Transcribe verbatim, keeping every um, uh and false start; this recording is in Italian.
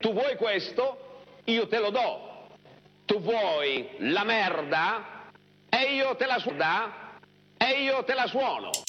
Tu vuoi questo, io te lo do. Tu vuoi la merda e io te la suono. E io te la suono.